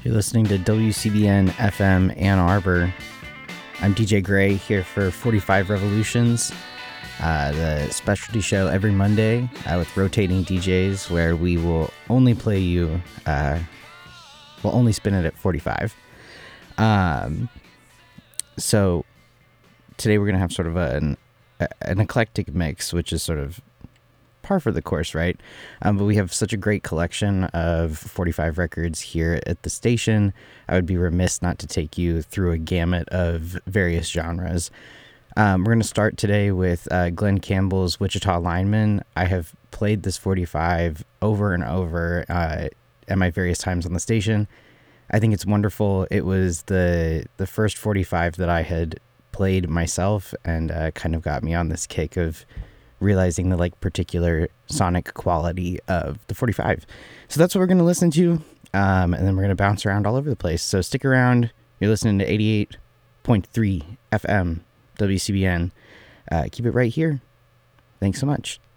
You're listening to WCBN FM Ann Arbor. I'm DJ Gray here for 45 Revolutions, the specialty show every Monday with rotating DJs where we will only play you, we'll only spin it at 45. So today we're going to have sort of an eclectic mix, which is sort of par for the course, right? But we have such a great collection of 45 records here at the station. I would be remiss not to take you through a gamut of various genres. We're going to start today with Glenn Campbell's Wichita Lineman. I have played this 45 over and over at my various times on the station. I think it's wonderful. It was the first 45 that I had played myself, and kind of got me on this kick of realizing the particular sonic quality of the 45. So that's what we're going to listen to, and then we're going to bounce around all over the place. So stick around. You're listening to 88.3 FM WCBN. Keep it right here. Thanks so much.